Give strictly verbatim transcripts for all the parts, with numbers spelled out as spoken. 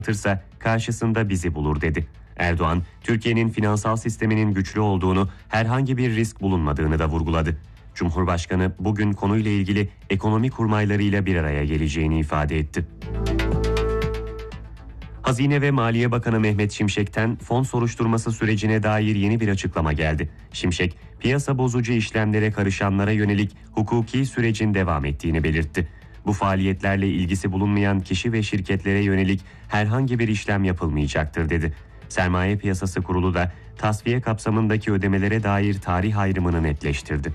Tırsa karşısında bizi bulur dedi. Erdoğan, Türkiye'nin finansal sisteminin güçlü olduğunu, herhangi bir risk bulunmadığını da vurguladı. Cumhurbaşkanı bugün konuyla ilgili ekonomi kurmaylarıyla bir araya geleceğini ifade etti. Hazine ve Maliye Bakanı Mehmet Şimşek'ten fon soruşturması sürecine dair yeni bir açıklama geldi. Şimşek, piyasa bozucu işlemlere karışanlara yönelik hukuki sürecin devam ettiğini belirtti. Bu faaliyetlerle ilgisi bulunmayan kişi ve şirketlere yönelik herhangi bir işlem yapılmayacaktır dedi. Sermaye Piyasası Kurulu da tasfiye kapsamındaki ödemelere dair tarih ayrımını netleştirdi.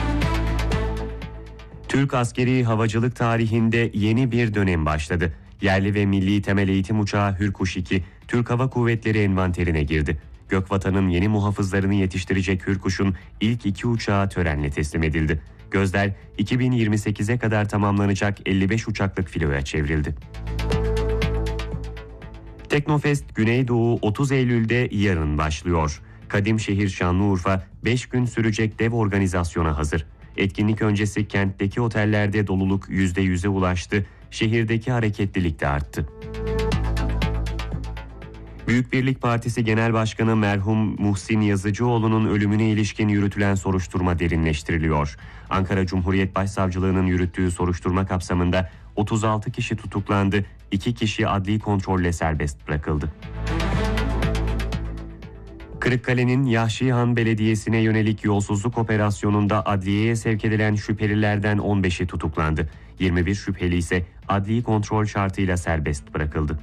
Türk askeri havacılık tarihinde yeni bir dönem başladı. Yerli ve milli temel eğitim uçağı Hürkuş iki, Türk Hava Kuvvetleri envanterine girdi. Gökvatan'ın yeni muhafızlarını yetiştirecek Hürkuş'un ilk iki uçağı törenle teslim edildi. Gözler iki bin yirmi sekize kadar tamamlanacak elli beş uçaklık filoya çevrildi. Teknofest Güneydoğu otuz Eylül'de yarın başlıyor. Kadimşehir Şanlıurfa beş gün sürecek dev organizasyona hazır. Etkinlik öncesi kentteki otellerde doluluk yüzde yüze ulaştı, şehirdeki hareketlilik de arttı. Büyük Birlik Partisi Genel Başkanı merhum Muhsin Yazıcıoğlu'nun ölümüne ilişkin yürütülen soruşturma derinleştiriliyor. Ankara Cumhuriyet Başsavcılığı'nın yürüttüğü soruşturma kapsamında otuz altı kişi tutuklandı, iki kişi adli kontrolle serbest bırakıldı. Kırıkkale'nin Yahşihan Belediyesi'ne yönelik yolsuzluk operasyonunda adliyeye sevk edilen şüphelilerden on beşi tutuklandı. yirmi bir şüpheli ise adli kontrol şartıyla serbest bırakıldı.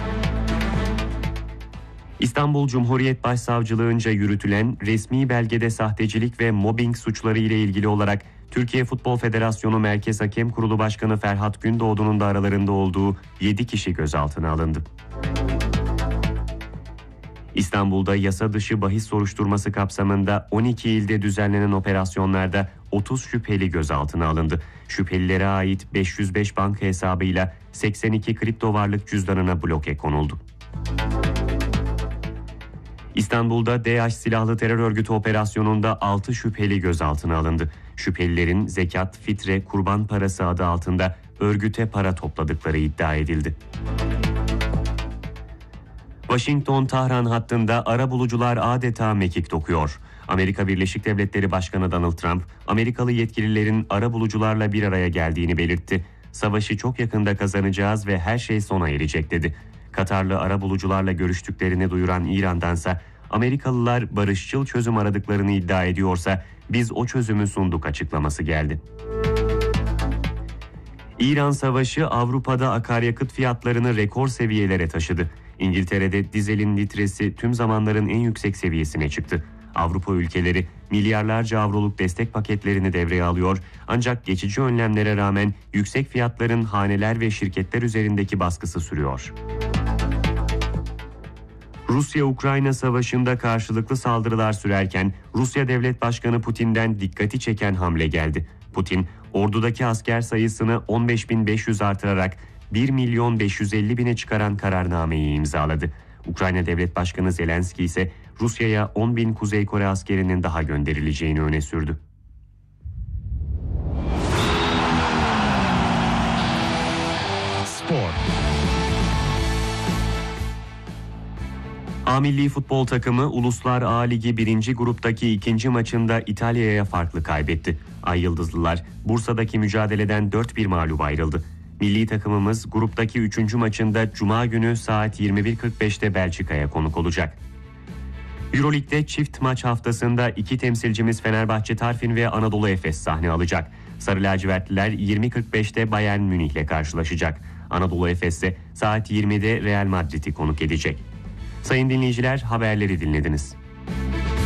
İstanbul Cumhuriyet Başsavcılığınca yürütülen resmi belgede sahtecilik ve mobbing suçları ile ilgili olarak Türkiye Futbol Federasyonu Merkez Hakem Kurulu Başkanı Ferhat Gündoğdu'nun da aralarında olduğu yedi kişi gözaltına alındı. İstanbul'da yasa dışı bahis soruşturması kapsamında on iki ilde düzenlenen operasyonlarda otuz şüpheli gözaltına alındı. Şüphelilere ait beş yüz beş banka hesabıyla seksen iki kripto varlık cüzdanına bloke konuldu. İstanbul'da DAEŞ silahlı terör örgütü operasyonunda altı şüpheli gözaltına alındı. Şüphelilerin zekat, fitre, kurban parası adı altında örgüte para topladıkları iddia edildi. Washington-Tahran hattında arabulucular adeta mekik dokuyor. Amerika Birleşik Devletleri Başkanı Donald Trump, Amerikalı yetkililerin arabulucularla bir araya geldiğini belirtti. Savaşı çok yakında kazanacağız ve her şey sona erecek dedi. Katarlı arabulucularla görüştüklerini duyuran İran'dansa Amerikalılar barışçıl çözüm aradıklarını iddia ediyorsa biz o çözümü sunduk açıklaması geldi. İran Savaşı Avrupa'da akaryakıt fiyatlarını rekor seviyelere taşıdı. İngiltere'de dizelin litresi tüm zamanların en yüksek seviyesine çıktı. Avrupa ülkeleri milyarlarca avroluk destek paketlerini devreye alıyor ancak geçici önlemlere rağmen yüksek fiyatların haneler ve şirketler üzerindeki baskısı sürüyor. Rusya-Ukrayna savaşında karşılıklı saldırılar sürerken Rusya Devlet Başkanı Putin'den dikkati çeken hamle geldi. Putin, ordudaki asker sayısını on beş bin beş yüz artırarak bir milyon beş yüz elli bine çıkaran kararnameyi imzaladı. Ukrayna Devlet Başkanı Zelenski ise Rusya'ya on bin Kuzey Kore askerinin daha gönderileceğini öne sürdü. Spor. A Milli Futbol takımı Uluslar A Ligi birinci gruptaki ikinci maçında İtalya'ya farklı kaybetti. Ay Yıldızlılar Bursa'daki mücadeleden dört bir mağlup ayrıldı. Milli takımımız gruptaki üçüncü maçında Cuma günü saat yirmi bir kırk beşte Belçika'ya konuk olacak. Euroleague'de çift maç haftasında iki temsilcimiz Fenerbahçe Tarfin ve Anadolu Efes sahne alacak. Sarı lacivertliler yirmi kırk beşte Bayern Münih'le karşılaşacak. Anadolu Efes ise saat yirmide Real Madrid'i konuk edecek. Sayın dinleyiciler, haberleri dinlediniz.